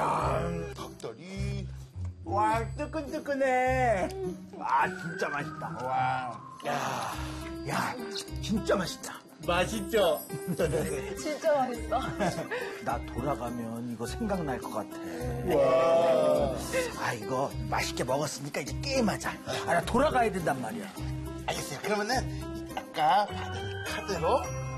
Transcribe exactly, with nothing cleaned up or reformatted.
야, 닭다리. 와, 뜨끈뜨끈해. 아, 진짜 맛있다. 와. 야, 야, 진짜 맛있다. 맛있죠? 진짜 맛있어. 나 돌아가면 이거 생각날 것 같아. 와. 아, 이거 맛있게 먹었으니까 이제 게임하자. 아, 나 돌아가야 된단 말이야. 알겠어요. 그러면은 아까 받은 카드로